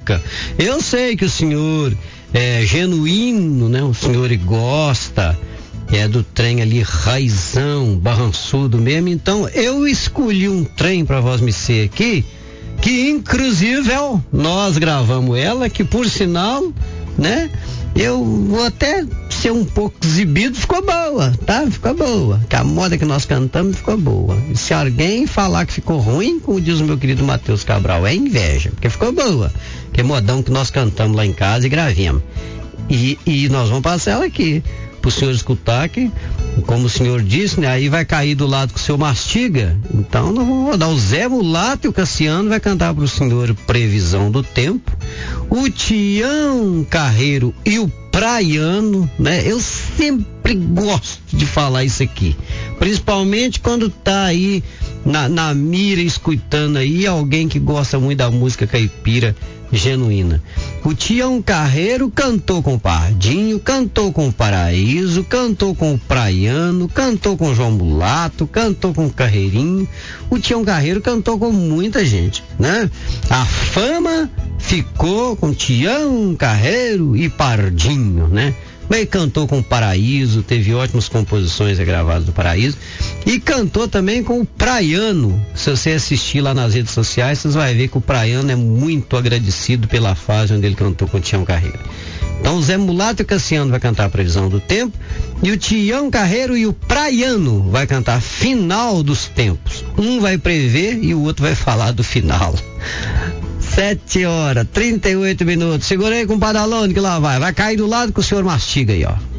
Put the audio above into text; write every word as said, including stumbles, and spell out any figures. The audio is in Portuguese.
música. Eu sei que o senhor é genuíno, né? O senhor gosta é do trem ali, raizão, barrançudo mesmo. Então eu escolhi um trem para vós me ser aqui, que inclusive nós gravamos ela, que por sinal, né? Eu vou até ser um pouco exibido, ficou boa, tá? Ficou boa. Que a moda que nós cantamos ficou boa. E se alguém falar que ficou ruim, como diz o meu querido Matheus Cabral, é inveja, porque ficou boa. Que é modão que nós cantamos lá em casa e gravemos. E, e nós vamos passar ela aqui pro senhor escutar, que como o senhor disse, né, aí vai cair do lado que o senhor mastiga. Então nós vamos rodar o Zé Mulato e o Cassiano vai cantar pro senhor Previsão do Tempo, o Tião Carreiro e o Praiano, né? Eu sempre gosto de falar isso aqui, principalmente quando tá aí na, na mira, escutando aí alguém que gosta muito da música caipira genuína. O Tião Carreiro cantou com o Pardinho, cantou com o Paraíso, cantou com o Praiano, cantou com o João Mulato, cantou com o Carreirinho. O Tião Carreiro cantou com muita gente, né? A fama ficou com Tião Carreiro e Pardinho, né? Mas cantou com o Paraíso, teve ótimas composições gravadas do Paraíso, e cantou também com o Praiano. Se você assistir lá nas redes sociais, vocês vão ver que o Praiano é muito agradecido pela fase onde ele cantou com o Tião Carreiro. Então o Zé Mulato e o Cassiano vai cantar a Previsão do Tempo, e o Tião Carreiro e o Praiano vai cantar Final dos Tempos. Um vai prever e o outro vai falar do final. Sete horas, trinta e oito minutos. Segura aí com o Padalone que lá vai. Vai cair do lado que o senhor mastiga aí, ó.